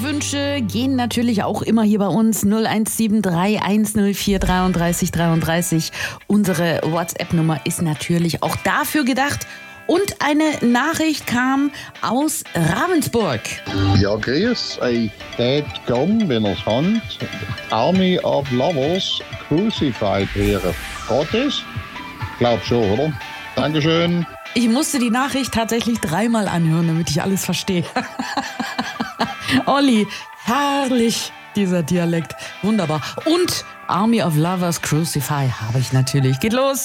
Glückwünsche gehen natürlich auch immer hier bei uns 0173 104 33 33. Unsere WhatsApp-Nummer ist natürlich auch dafür gedacht. Und eine Nachricht kam aus Ravensburg. Ja, grüß. Ich tät gern, wenn ihr's habt, Army of Lovers Crucified wäre. Geht das? Glaub schon, oder? Dankeschön. Ich musste die Nachricht tatsächlich 3-mal anhören, damit ich alles verstehe. Olli, herrlich, dieser Dialekt. Wunderbar. Und Army of Lovers Crucify habe ich natürlich. Geht los.